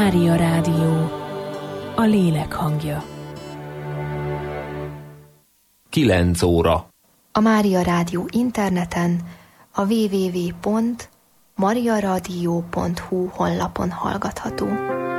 Mária Rádió, a lélek hangja. 9 óra. A Mária Rádió interneten, a www.mariaradio.hu honlapon hallgatható.